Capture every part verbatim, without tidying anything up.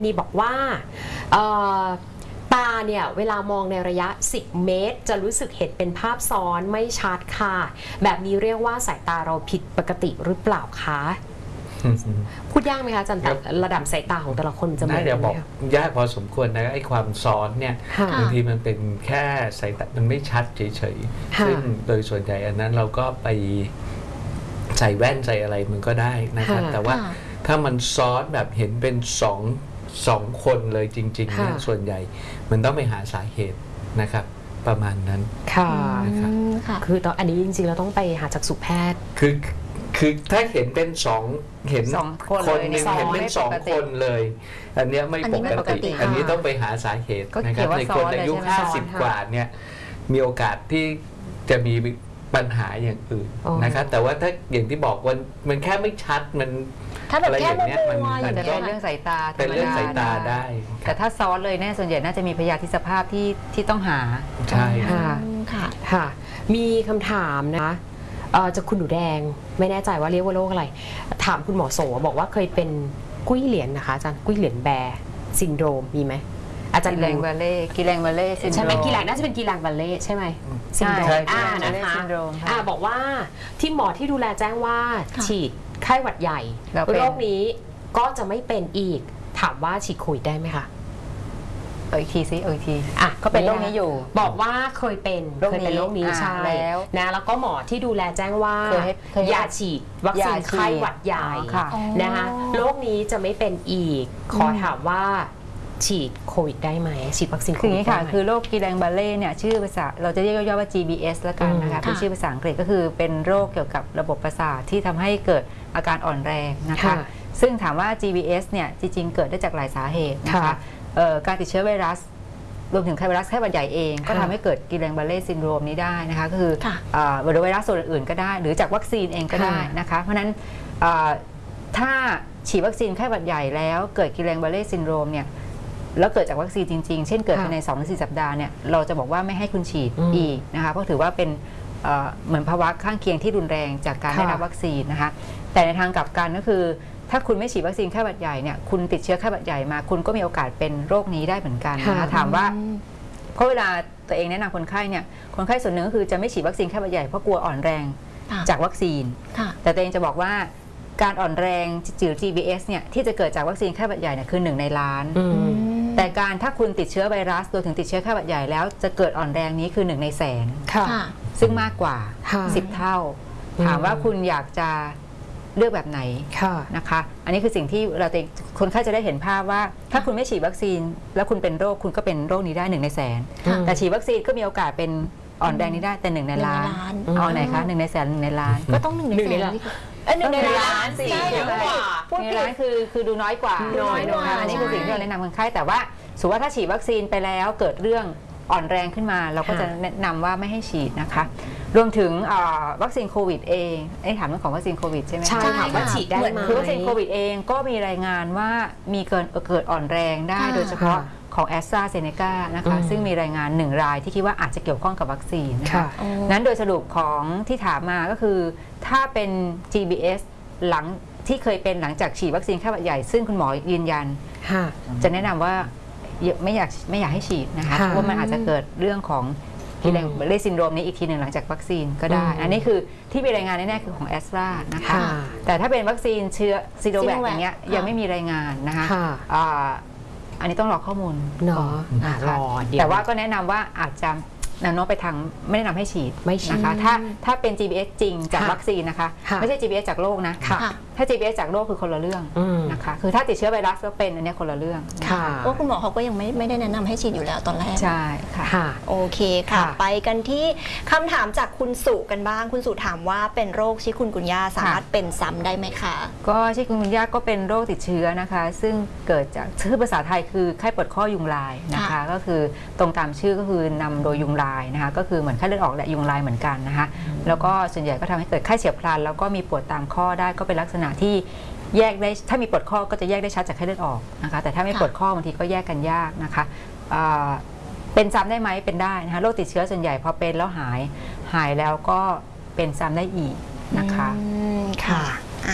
นี่บอกว่าตาเนี่ยเวลามองในระยะสิบเมตรจะรู้สึกเห็นเป็นภาพซ้อนไม่ชัดค่ะแบบนี้เรียกว่าสายตาเราผิดปกติหรือเปล่าคะพูดยากไหมคะอาจารย์แต่ระดับสายตาของแต่ละคนจะไม่น่าจะบอกยากพอสมควรนะไอ้ความซ้อนเนี่ยบางทีมันเป็นแค่สายตามันไม่ชัดเฉยๆซึ่งโดยส่วนใหญ่อันนั้นเราก็ไปใส่แว่นใส่อะไรมันก็ได้นะครับแต่ว่าถ้ามันซ้อนแบบเห็นเป็นสองสองคนเลยจริงๆนะส่วนใหญ่มันต้องไปหาสาเหตุนะครับประมาณนั้นค่ะคือตอนอันนี้จริงๆเราต้องไปหาจักษุแพทย์คือคือถ้าเห็นเป็นสองเห็นคนหนึ่งเห็นเป็นสองคนเลยอันนี้ไม่ปกติอันนี้ต้องไปหาสาเหตุนะครับในคนอายุห้าสิบกว่าเนี่ยมีโอกาสที่จะมีปัญหาอย่างอื่นนะครับแต่ว่าถ้าอย่างที่บอกว่ามันแค่ไม่ชัดมันถ้าแบบแค่มัวๆมันจะเป็นเรื่องสายตาเป็นเรื่องสายตาได้แต่ถ้าซ้อนเลยเนี่ยส่วนใหญ่น่าจะมีพยาธิสภาพที่ที่ต้องหาใช่ค่ะค่ะมีคำถามนะจากคุณหนูแดงไม่แน่ใจว่าเรียกว่าโรคอะไรถามคุณหมอโสบอกว่าเคยเป็นกุ้ยเหรียญนะคะอาจารย์กุ้ยเหรียญแบร์ซินโดรมมีไหมอาจารย์กีแรงวาเล่กีแรงวาเล่ใช่ไหมกีแรงน่าจะเป็นกีแรงวาเล่ใช่ไหมซินโดรมอ่านะคะอ่าบอกว่าที่หมอที่ดูแลแจ้งว่าฉีดไข้หวัดใหญ่โรคนี้ก็จะไม่เป็นอีกถามว่าฉีดโควิดได้ไหมคะเอออีกทีซิเอออีกทีอ่ะก็เป็นโรคนี้อยู่บอกว่าเคยเป็นเคยเป็นโรคนี้ใช่แล้วนะแล้วก็หมอที่ดูแลแจ้งว่าอย่าฉีดวัคซีนไข้หวัดใหญ่นะคะโรคนี้จะไม่เป็นอีกขอถามว่าฉีดโควิดได้ไหมฉีดวัคซีนโควิดได้ไหมค่ะคือโรคกีแรงบาเล่เนี่ยชื่อภาษาเราจะเรียกย่อๆว่า จี บี เอส แล้วกันนะคะเป็นชื่อภาษาอังกฤษก็คือเป็นโรคเกี่ยวกับระบบประสาทที่ทำให้เกิดอาการอ่อนแรงนะคะซึ่งถามว่า จี บี เอส เนี่ยจริงๆเกิดได้จากหลายสาเหตุนะคะการติดเชื้อไวรัสรวมถึงไวรัสไข้หวัดใหญ่เองก็ทำให้เกิดกีแรงบาเล่ซินโดรมนี้ได้นะคะก็คือหรือไวรัสส่วนอื่นๆก็ได้หรือจากวัคซีนเองก็ได้นะคะเพราะฉะนั้นถ้าฉีดวัคซีนไข้หวัดใหญ่แล้วเกิดกีแรงบาเล่ซินโดรมเนี่ยแล้วเกิดจากวัคซีนจริงๆเช่นเกิดภายใน สองถึงสี่ สัปดาห์เนี่ยเราจะบอกว่าไม่ให้คุณฉีดอีกนะคะเพราะถือว่าเป็นเหมือนภาวะข้างเคียงที่รุนแรงจากการได้รับวัคซีนนะคะแต่ในทางกลับกันก็คือถ้าคุณไม่ฉีดวัคซีนไข้หวัดใหญ่เนี่ยคุณติดเชื้อไข้หวัดใหญ่มาคุณก็มีโอกาสเป็นโรคนี้ได้เหมือนกันนะคะถามว่าเพราะเวลาตัวเองแนะนำคนไข้เนี่ยคนไข้ส่วนหนึ่งก็คือจะไม่ฉีดวัคซีนไข้หวัดใหญ่เพราะกลัวอ่อนแรงจากวัคซีนแต่ตัวเองจะบอกว่าการอ่อนแรงจืด จี บี เอส เนี่ยที่จะเกิดจากวัคซีนไข้หวัดใหญ่เนี่ยคือหนึ่งในล้านแต่การถ้าคุณติดเชื้อไวรัสโดยถึงติดเชื้อไข้หวัดใหญ่แล้วจะเกิดอ่อนแรงนี้คือหนึ่งในแสนซึ่งมากกว่าสิบเท่าถามว่าคุณอยากจะเลือกแบบไหนนะคะอันนี้คือสิ่งที่เราเองคนไข้จะได้เห็นภาพว่าถ้าคุณไม่ฉีดวัคซีนแล้วคุณเป็นโรคคุณก็เป็นโรคนี้ได้หนึ่งในแสนแต่ฉีดวัคซีนก็มีโอกาสเป็นอ่อนแรงนี้ได้แต่หนึ่งในล้านเอาไหนคะหนึ่งในแสนหนึ่งในล้านก็ต้องหนึ่งในแสนหนึ่งในล้านสี่เยอะกว่าพูดในล้านคือคือดูน้อยกว่าน้อยกว่าอันนี้คือสิ่งที่เราแนะนำคนไข้แต่ว่าสมมติว่าถ้าฉีดวัคซีนไปแล้วเกิดเรื่องอ่อนแรงขึ้นมาเราก็จะแนะนำว่าไม่ให้ฉีดนะคะรวมถึงวัคซีนโควิดเองไอ้ถามเรื่องของวัคซีนโควิดใช่ไหมใช่ถามว่าฉีดได้ไหมคือวัคซีนโควิดเองก็มีรายงานว่ามีเกิดเกิดอ่อนแรงได้โดยเฉพาะของแอสตราเซเนกานะคะซึ่งมีรายงานหนึ่งรายที่คิดว่าอาจจะเกี่ยวข้องกับวัคซีนนะคะนั้นโดยสรุปของที่ถามมาก็คือถ้าเป็น จี บี เอส หลังที่เคยเป็นหลังจากฉีดวัคซีนไข้หวัดใหญ่ซึ่งคุณหมอยืนยันจะแนะนำว่าไม่อยากไม่อยากให้ฉีดนะคะเพราะว่ามันอาจจะเกิดเรื่องของกีแรงบาเล่ซินโดรมนี้อีกทีหนึ่งหลังจากวัคซีนก็ได้อันนี้คือที่มีรายงานแน่ๆคือของแอสตรานะคะแต่ถ้าเป็นวัคซีนเชื้อซีโนแวคอย่างเงี้ยยังไม่มีรายงานนะคะอันนี้ต้องรอข้อมูลเนาะแต่ว่าก็แนะนำว่าอาจจะแนวโน้มไปทางไม่แนะนำให้ฉีดนะคะถ้าถ้าเป็น จี บี เอส จริงจากวัคซีนนะคะไม่ใช่ จี บี เอส จากโรคนะถ้า จี บี เอส จากโรคคือคนละเรื่องนะคะคือถ้าติดเชื้อไวรัสแล้วเป็นอันนี้คนละเรื่องโอ้คุณหมอเขาก็ยังไม่ไม่ได้แนะนำให้ฉีดอยู่แล้วตอนแรกใช่ค่ะโอเคค่ะไปกันที่คำถามจากคุณสุกันบ้างคุณสุถามว่าเป็นโรคชิคุนกุนย่าสามารถเป็นซ้ำได้ไหมคะก็ชิคุนกุนย่าก็เป็นโรคติดเชื้อนะคะซึ่งเกิดจากชื่อภาษาไทยคือไข้ปวดข้อยุงลายนะคะก็คือตรงตามชื่อก็คือนำโดยยุงลายนะคะก็คือเหมือนไข้เลือดออกและยุงลายเหมือนกันนะคะแล้วก็ส่วนใหญ่ก็ทำให้เกิดไข้เฉียบพลันแล้วก็มีปวดตามข้อได้ก็เป็นลักษณะที่แยกได้ถ้ามีปวดข้อก็จะแยกได้ชัดจากไข้เลือดออกนะคะแต่ถ้าไม่ปวดข้อบางทีก็แยกกันยากนะคะเป็นซ้ำได้ไหมเป็นได้นะคะโรคติดเชื้อส่วนใหญ่พอเป็นแล้วหายหายแล้วก็เป็นซ้ำได้อีกนะคะค่ะ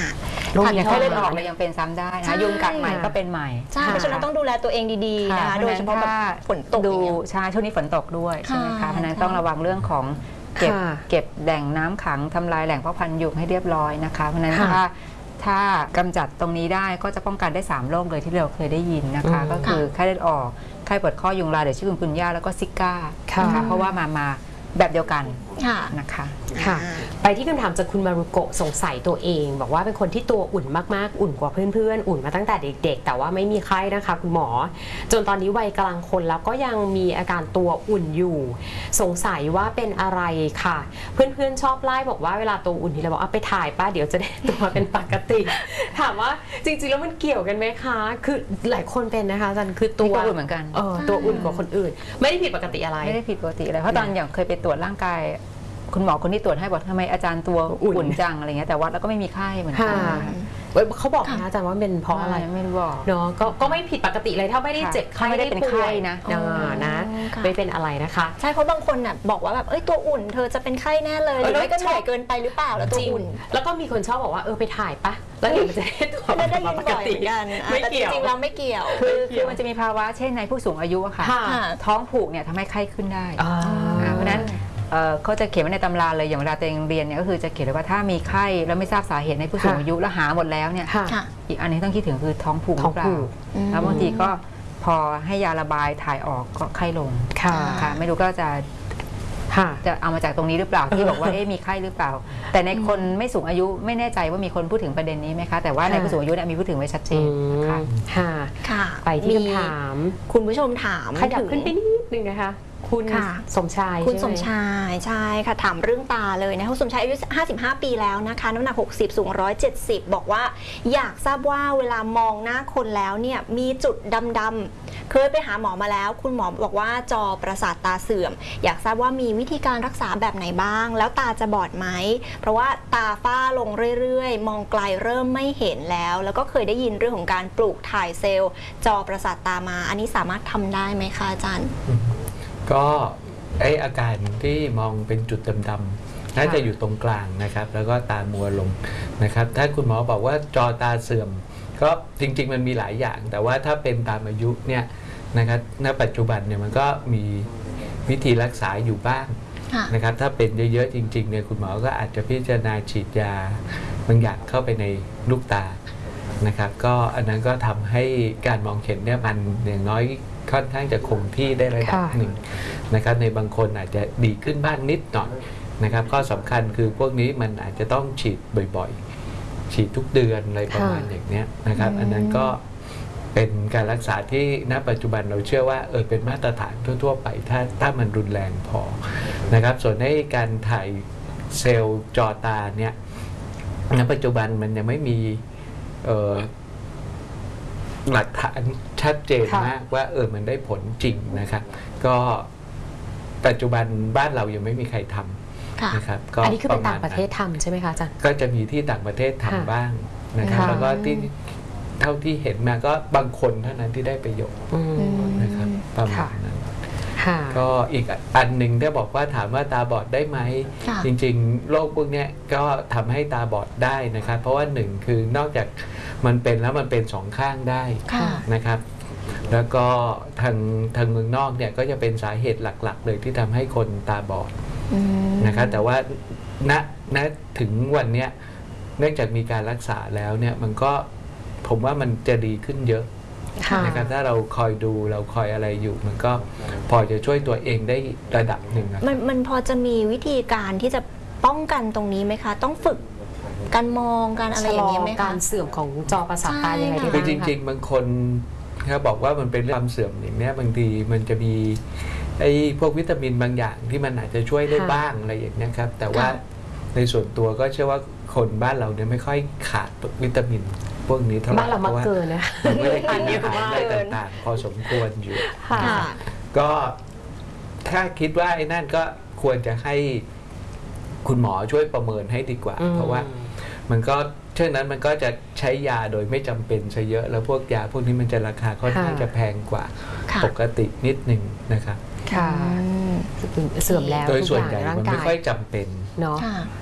โรคค่ะนี้อย่างไข้เลือดออกเรายังเป็นซ้ำได้ใช่นะยุงกัดใหม่ก็เป็นใหม่ใช่เพราะฉะนั้นต้องดูแลตัวเองดีๆนะคะค่ะโดยเฉพาะแบบฝนตกดูอย่างเงี้ยใช่ช่วงนี้ฝนตกด้วยใช่ไหมค่ะคะเพราะฉะนั้นต้องระวังเรื่องของเก็บค่ะเก็บแหล่งน้ำขังทำลายแหล่งเพาะพันธุ์ยุงให้เรียบร้อยนะคะเพราะฉะนั้นค่ะถ้าถ้ากำจัดตรงนี้ได้ก็จะป้องกันได้สามโรคเลยที่เราเคยได้ยินนะคะอืมก็คือไข้เลือดออกไข้ปวดข้อยุงลายเดี๋ยวชื่อคุณย่าแล้วก็ซิก้าค่ะนะคะเพราะว่ามามาแบบเดียวกันค่ะนะคะค่ะ ไปที่คำถามจากคุณมารุโกะสงสัยตัวเอง บอกว่าเป็นคนที่ตัวอุ่นมากๆ อุ่นกว่าเพื่อนๆ อุ่นมาตั้งแต่เด็กๆ แต่ว่าไม่มีไข้นะคะ คุณหมอ จนตอนนี้วัยกลางคนแล้วก็ยังมีอาการตัวอุ่นอยู่ สงสัยว่าเป็นอะไรค่ะ เพื่อนๆชอบไล่บอกว่าเวลาตัวอุ่นทีเราบอกเอาไปถ่ายป้าเดี๋ยวจะได้ตัวเป็นปกติ ถามว่าจริงๆแล้วมันเกี่ยวกันไหมคะ คือหลายคนเป็นนะคะอาจารย์คือตัวนี่ก็อุ่นเหมือนกันเออตัวอุ่นกว่าคนอื่น ไม่ได้ผิดปกติอะไรไม่ได้ผิดปกติอะไรเพราะตอนอย่างเคยไปตรวจร่างกายคุณหมอคนที่ตรวจให้บอกทำไมอาจารย์ตัวอุ่นอุ่นจังอะไรเงี้ยแต่วัดแล้วก็ไม่มีไข้เหมือนกัค่ะนเว้ยเขาบอกนะอาจารย์ว่าเป็นเพราะอะไรม่ไม่รู้บอกเนาะก็ก็ไม่ผิดปกติเลยถ้าไม่ได้ค่ะเจ็บไข้ถ้าไม่ได้เป็นไข้นะป่วยอ่านะค่ะไม่เป็นอะไรนะคะใช่เพราะบางคนน่ะบอกว่าแบบเอ้ยตัวอุ่นเธอจะเป็นไข้แน่เลยหรือไม่ก็เหนื่อยเกินไปหรือเปล่าแล้วตัวอุ่นแล้วก็มีคนชอบบอกว่าเออไปถ่ายปะแล้วเดี๋ยวมันจะได้ตัวได้ได้ยินปกบ่อยเหติมือนกันอ่ะไม่แต่จเกี่ยวริงๆเราไม่เกี่ยวคือคือมันจะมีภาวะเช่นในผู้สูงอายุอะค่ะค่ะค่ะท้องผูกเนี่ยทำให้ไข้ขึ้นได้อ่าอ่าเพราะฉะนั้นเอ่อเขาจะเขียนไว้ในตำราเลยอย่างเวลาตัวเองเรียนเนี่ยก็คือจะเขียนเลยว่าถ้ามีไข้แล้วไม่ทราบสาเหตุในผู้สูงอายุแล้วหาหมดแล้วเนี่ยค่ะค่ะอีกอันนี้ต้องคิดถึงคือท้องผูกหท้รือ อง เปล่าผูกอืมแล้วบางทีก็พอให้ยาระบายถ่ายออกก็ไข้ลงค่ะค่ะไม่รู้ก็จะค่ะจะเอามาจากตรงนี้หรือเปล่าที่บอกว่าเอ๊ะมีไข้หรือเปล่า แต่ในคนไม่สูงอายุไม่แน่ใจว่ามีคนพูดถึงประเด็นนี้ไหมคะแต่ว่าในค่ะผู้สูงอายุเนี่ยมีพูดถึงไว้ชัดเจอืนมค่ะค่ะค่ะไปที่มีคำถามคุณผู้ชมถามขยับถึงขึ้นไปนิดนึงนะคะ คุณค่ะสมชายคุณใช่สไหมชายใช่ค่ะถามเรื่องตาเลยนะคุณสมชายอายุห้าสิบห้าปีแล้วนะคะน้ำหนักหกสิบสูงหนึ่งร้อยเจ็ดสิบบอกว่าอยากทราบว่าเวลามองหน้าคนแล้วเนี่ยมีจุดดำๆเคยไปหาหมอมาแล้ว คุณหมอบอกว่าจอประสาทตาเสื่อม อยากทราบว่ามีวิธีการรักษาแบบไหนบ้าง แล้วตาจะบอดไหมเพราะว่าตาฝ้าลงเรื่อยๆ มองไกลเริ่มไม่เห็นแล้ว แล้วก็เคยได้ยินเรื่องของการปลูกถ่ายเซลล์ จอประสาทตามา อันนี้สามารถทำได้ไหมคะอาจารย์ก็ไออาการที่มองเป็นจุดดำๆน่าจะอยู่ตรงกลางนะครับ แล้วก็ตามัวลงนะครับ ถ้าคุณหมอบอกว่าจอตาเสื่อม ก็จริงๆมันมีหลายอย่าง แต่ว่าถ้าเป็นตามอายุเนี่ยนะครับณปัจจุบันเนี่ยมันก็มีวิธีรักษาอยู่บ้างค่ะนะครับ ถ้าเป็นเยอะๆจริงๆเนี่ยคุณหมอก็อาจจะพิจารณาฉีดยาบางอย่างเข้าไปในลูกตานะครับ ก็อันนั้นก็ทำให้การมองเห็นเนี่ยมันอย่างน้อยค่อนข้างจะคงที่ได้ระดับค่ะหนึ่งนะครับในบางคนอาจจะดีขึ้นบ้างนิดหน่อยนะครับข้อสำคัญคือพวกนี้มันอาจจะต้องฉีดบ่อยๆ ฉีดทุกเดือนอะไรประมาณค่ะอย่างเนี้ยนะครับ อันนั้นก็เป็นการรักษาที่ณปัจจุบันเราเชื่อว่าเออเป็นมาตรฐานทั่วๆไปถ้าถ้ามันรุนแรงพอนะครับ ส่วนในการถ่ายเซลล์จอตาเนี่ยณปัจจุบันมันยังไม่มีเอ่อหลักฐานชัดเจนค่ะมากว่าเออมันได้ผลจริงนะครับ ก็ปัจจุบันบ้านเรายังไม่มีใครทค่ะำนะครับก็อันนี้คือเป็นต่างมณประเทศทำใช่ไหมคะอาจารย์ก็จะมีที่ต่างประเทศค่ะทำบ้างนะครับค่ะแล้วก็ที่เท่าที่เห็นมาก็บางคนเท่านั้นที่ได้ประโยชน์อืมนะครับประมาณนั้นค่ะก็อีกอันหนึ่งที่บอกว่าถามว่าตาบอดได้ไหมค่ะจริงๆโรคพวกเนี้ยก็ทำให้ตาบอดได้นะครับ เพราะว่าหนึ่งคือนอกจากมันเป็นแล้วมันเป็นสองข้างได้ค่ะนะครับ แล้วก็ทางทางเมืองนอกเนี่ยก็จะเป็นสาเหตุหลักๆ เลยที่ทำให้คนตาบอดอืมนะครับแต่ว่าณณถึงวันเนี้ยเนื่องจากมีการรักษาแล้วเนี่ยมันก็ผมว่ามันจะดีขึ้นเยอะค่ะนะครับถ้าเราคอยดูเราคอยอะไรอยู่ มันก็พอจะช่วยตัวเองได้ระดับหนึ่งนะมันมันพอจะมีวิธีการที่จะป้องกันตรงนี้ไหมคะ ต้องฝึกการมองการอะไรอย่างเงี้ยไหมชะลคะการเสื่อมของจอประสาทตายังไงได้ใช่คือบ้างจคะริง ๆ บางคนเขาบอกว่ามันเป็นเรื่องความเสื่อมอย่างเนี้ยบางทีมันจะมีไอ้พวกวิตามินบางอย่างที่มันอาจจะช่วยได้บ้างอะไรอย่างเนี้ยครับแต่ว่าในส่วนตัวก็เชื่อว่าคนบ้านเราเนี่ยไม่ค่อยขาดวิตามินพวกนี้เท่าไหร่บ้านเรามักพะว่เกินนะมันไม่ได้กินอันนี้อาหารคืออะไรเกินต่างๆ พอสมควรอยู่ค่ะค่ะก็ถ้าคิดว่าไอ้นั่นก็ควรจะให้คุณหมอช่วยประเมินให้ดีกว่าอืมเพราะว่ามันก็เช่นนั้นมันก็จะใช้ยาโดยไม่จำเป็นซะเยอะ แล้วพวกยาพวกนี้มันจะราคาค่อนข้างจะแพงกว่าค่ะปกตินิดหนึ่งนะครับค่ะอืมเสื่อมแล้วโดยทุกส่วอน ย่างใหญ่ในร่างมันกาไม่ค่อยยจำเป็นเนาะค่ะค่ะ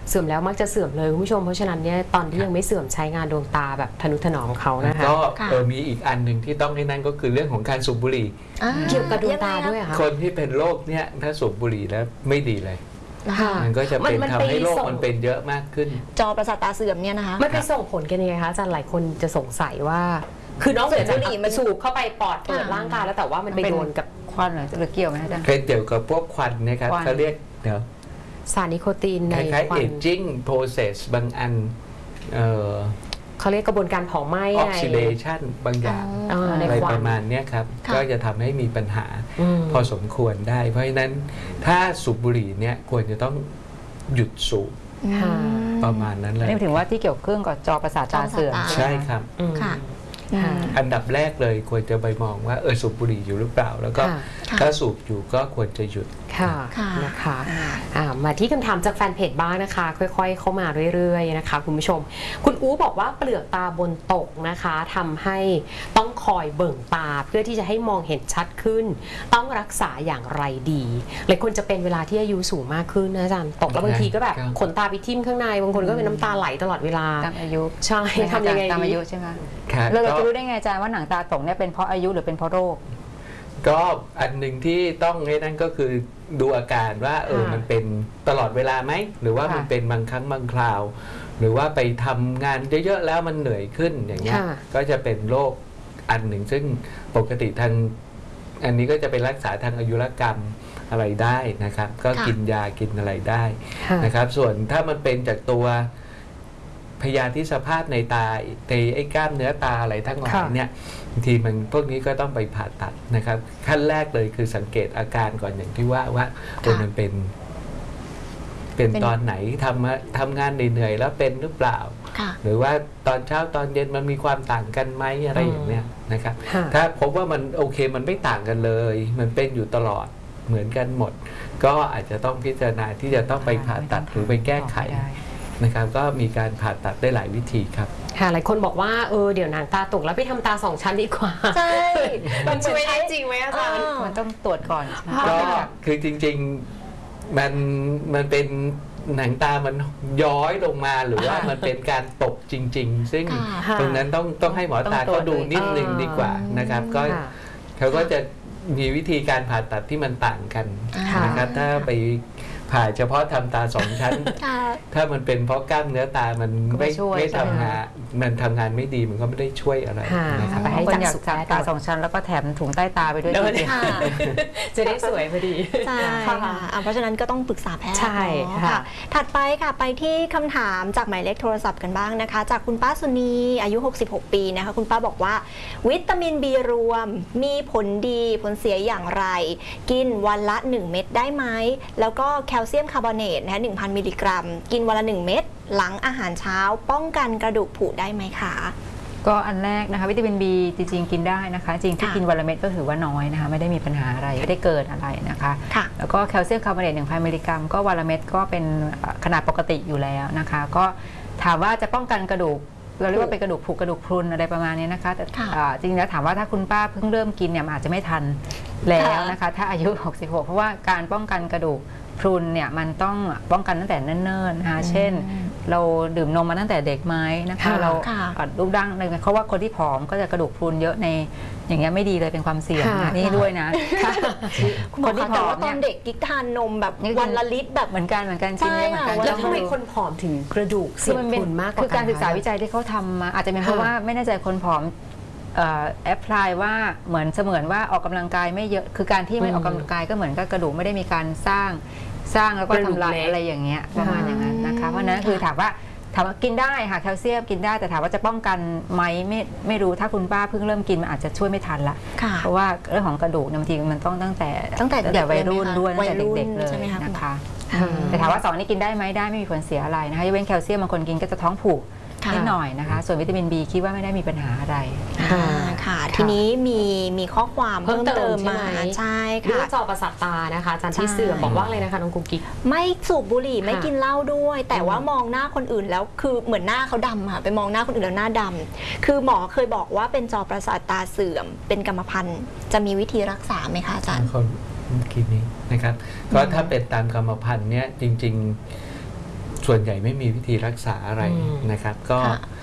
เสื่อมแล้วมักจะเสื่อมเลยคุณผู้ชมเพราะฉะนั้นเนี่ยตอนที่ยังไม่เสื่อมใช้งานดวงตาแบบทนุถนอมเขานะคะก็ค่ะเออมีอีกอันหนึ่งที่ต้องให้นั่นก็คือเรื่องของการสูบบุหรี่อ่าเกี่ยวกับดวงตายังไงอะด้วยเหรอคะคนที่เป็นโรคเนี่ยถ้าสูบบุหรี่แล้วไม่ดีเลยค่ะมันก็จะเป็นมันทำให้โรคไปส่งมันเป็นเยอะมากขึ้นจอประสาทตาเสื่อมเนี่ยนะคะมันไปส่งผลกันยังไงคะอาจารย์หลายคนจะสงสัยว่า คือนอกจากสูจะบบุหรี่มันสูบเข้าไปปอดเปิดค่ะร่างกายแล้วแต่ว่ามันไปโดนกับควันหรือเกี่ยวไหมอาจารย์เป็นเกี่ยวกับพวกควันนะครับควันเขาเรียกเดี๋ยวสารนิโคตินคในล้ายๆควัน aging process บางอันเอ่อเขาเรียกกระบวนการเผาไหม้ใน oxidation บางอย่างเอ่อในอะไรควัปนระมาณเนี้ยครับค่ะก็จะทำให้มีปัญหาอืมพอสมควรได้ เพราะฉะนั้นถ้าสูบบุหรี่เนี่ยควรจะต้องหยุดสูบค่ะประมาณนั้นเลยนี่ถึงว่าที่เกี่ยวเครื่องกับจอประสาทตาเสื่อมจอประสาทตาใช่ครับอืมค่ะค่ะอืมอันดับแรกเลยควรจะไปมองว่าเออสูบบุหรี่อยู่หรือเปล่า แล้วก็ค่ะค่ะถ้าสูบอยู่ก็ควรจะหยุดค่ะค่ะนะคะอ่าอ่ามาที่คำถามจากแฟนเพจบ้างนะคะ ค่อยๆ เข้ามาเรื่อยๆนะคะคุณผู้ชม คุณอู๋บอกว่าเปลือกตาบนตกนะคะทำให้ต้องคอยเบิ่งตาเพื่อที่จะให้มองเห็นชัดขึ้น ต้องรักษาอย่างไรดีหลายคนจะเป็นเวลาที่อายุสูงมากขึ้นนะอาจารย์ตกแล้วบางทีก็แบบครับขนตาไปทิ่มข้างในบางคนก็เป็นน้ำตาไหลตลอดเวลาตามอายุใช่ทำยังไงตามดีอายุใช่ไหมครับเราเราก็จะรู้ได้ไงอาจารย์ว่าหนังตาตกเนี่ยเป็นเพราะอายุหรือเป็นเพราะโรคก็อันหนึ่งที่ต้องให้นั่นก็คือดูอาการว่าเออค่ะมันเป็นตลอดเวลาไหมหรือว่าค่ะมันเป็นบางครั้งบางคราว หรือว่าไปทำงานเยอะๆแล้วมันเหนื่อยขึ้นอย่างเงี้ยค่ะก็จะเป็นโรคอันหนึ่งซึ่งปกติทางอันนี้ก็จะเป็นรักษาทางอายุรกรรมอะไรได้นะครับ ก็ค่ะกินยากินอะไรได้ค่ะนะครับ ส่วนถ้ามันเป็นจากตัวพยาธิสภาพในตาในไอ้กล้ามเนื้อตาอะไรทั้งหลายค่ะเนี่ยบางทีมันพวกนี้ก็ต้องไปผ่าตัดนะครับ ขั้นแรกเลยคือสังเกตอาการก่อนอย่างที่ว่าว่าเออมันเป็น เป็นเป็นตอนไหนทำทำงานเหนื่อยๆแล้วเป็นหรือเปล่าค่ะหรือว่าตอนเช้าตอนเย็นมันมีความต่างกันไหมอะไรอย่างเนี้ยนะครับค่ะถ้าพบว่ามันโอเคมันไม่ต่างกันเลย มันเป็นอยู่ตลอดเหมือนกันหมด ก็อาจจะต้องพิจารณาที่จะต้องไปผ่าตัดหรือไปแก้ไขม่ด้นะครับ ก็มีการผ่าตัดได้หลายวิธีครับค่ะหลายคนบอกว่าเออเดี๋ยวหนังตาตกแล้วไปทำตาสองชั้นดีกว่าใช่มันช่วยได้จริงไหมอาจารย์อ่ามันต้องตรวจก่อนใช่ไหมค่ะก็คือจริงๆมันมันเป็นหนังตามันย้อยลงมาหรือว่ามันเป็นการตกจริง ๆ ซึ่งค่ะตรงนั้นต้องต้องให้หมอตาเขาดูนิดนึงดีกว่านะครับ ก็ค่ะเขาก็จะมีวิธีการผ่าตัดที่มันต่างกันค่ะนะครับถ้าไปผ่าเฉพาะทำตาสองชั้นค่ะถ้ามันเป็นเพราะกล้ามเนื้อตามันก็ไม่ไม่ช่วยไม่ใช่ไหมทำงานมันทำงานไม่ดีมันก็ไม่ได้ช่วยอะไรค่ะนะครับไปให้บางคนจัอยากกษุแพทย์ทำตาสองชั้นแล้วก็แถมถุงใต้ตาไปด้วยเดี๋ยวทีเดียวค่ะจะได้สวยพอดีใช่ค่ะอ่ะ เพราะฉะนั้นก็ต้องปรึกษาแพทย์ใช่เนาะค่ะค่ะ ถัดไปค่ะไปที่คำถามจากหมายเลขโทรศัพท์กันบ้างนะคะ จากคุณป้าสุนีอายุ หกสิบหก ปีนะคะ คุณป้าบอกว่า วิตามิน บี รวมมีผลดีผลเสียอย่างไร กินวันละ หนึ่ง เม็ดได้ไหม แล้วก็แคลเซียมคาร์บอเนตนะคะหนึ่งพัน มิลลิกรัม กินวันละ หนึ่ง เม็ดหลังอาหารเช้าป้องกันกระดูกผุได้ไหมคะก็อันแรกนะคะวิตามิน B จริงๆกินได้นะคะ จริงที่ค่ะกินวันละเม็ดก็ถือว่าน้อยนะคะไม่ได้มีปัญหาอะไรไม่ได้เกินอะไรนะคะค่ะแล้วก็แคลเซียมคาร์บอเนตหนึ่งพัน มิลลิกรัมก็วันละเม็ดก็เป็นขนาดปกติอยู่แล้วนะคะ ก็ถามว่าจะป้องกันกระดูกเราเรียกว่าเป็นกระดูกผุกระดูกพรุนอะไรประมาณนี้นะคะแต่ค่ะอ่าจริงๆแล้วถามว่าถ้าคุณป้าเพิ่งเริ่มกินเนี่ยมันอาจจะไม่ทันแล้วนะคะ ถ้าอายุ หกสิบหก เพราะว่าการป้องกันกระดูกพรุนเนี่ยมันต้องป้องกันตั้งแต่เนิ่นๆนะคะเช่น เราดื่มนมมาตั้งแต่เด็กไหมนะคะค่ะเราค่ะอ่ะรูปร่างเลยเพราะว่าคนที่ผอมก็จะกระดูกพรุนเยอะในอย่างเงี้ยไม่ดีเลยเป็นความเสี่ยงค่ะนะนี่ด้วยนะคุณหมอคนที่คะผแต่อมว่าตเนี่อนยเด็กกิ๊กทานนมแบบนี่วันละลิตรแบบเหมือนกันเหมือนกันกินเยอะเหมือนกันใช่ค่ะแล้วทำไมคนผอมถึงกระดูกเสี่ยงมันเป็นพรุนมากกว่าคือการศึกษาคะวิจัยที่เขาทำมาอาจจะเป็นเพราะค่ะว่าไม่แน่ใจคนผอมแอพพลายว่าเหมือนเสมือนว่าออกกำลังกายไม่เยอะคือการที่ไม่อืมออกกำลังกายก็เหมือนกับกระดูกไม่ได้มีการสร้างสร้างแล้วก็กระดูกทำลายเล็กอะไรอย่างเงี้ยประมาณอย่างนั้นนะคะเพราะฉะนั้นคือถามว่าถามว่ากินได้ค่ะแคลเซียมกินได้แต่ถามว่าจะป้องกันไหมไม่ไม่รู้ถ้าคุณป้าเพิ่งเริ่มกินมันอาจจะช่วยไม่ทันละค่ะเพราะว่าเรื่องของกระดูกเนี่ยบางทีมันต้องตั้งแต่ตั้งแต่เด็กวัยรุ่นเลยไหมคะด้วยตั้งแต่วัยรุ่นเด็กๆเลยใช่ไหมคะคุณหมอนะคะค่ะแต่ถามว่าสองนี้กินได้ไหมได้ไม่มีผลเสียอะไรนะคะยกเว้นแคลเซียมบางคนกินก็จะท้องผูกค่ะนิดหน่อยนะคะ ส่วนวิตามิน B คิดว่าไม่ได้มีปัญหาอะไรอ่าค่ะ ทีนี้มีมีข้อความเพิ่เพิ่มมเติเติมมใช่มาไหมใช่เรื่องค่ะจอประสาทตานะคะอาจารย์ที่ใช่เสื่อมบอกว่าอะไรนะคะน้องกุ๊กกิ๊กไม่สูบบุหรี่ไม่ค่ะกินเหล้าด้วย แต่อืมว่ามองหน้าคนอื่นแล้วคือเหมือนหน้าเขาดำค่ะไปมองหน้าคนอื่นแล้วหน้าดำคือหมอเคยบอกว่าเป็นจอประสาทตาเสื่อม เป็นกรรมพันธุ์จะมีวิธีรักษาไหมคะอาจารย์คนเมื่อกี้นี้นะครับก็ถ้าเป็นตามกรรมพันธุ์เนี่ยจริง ๆส่วนใหญ่ไม่มีวิธีรักษาอะไรอืมนะครับ ก็ค่ะ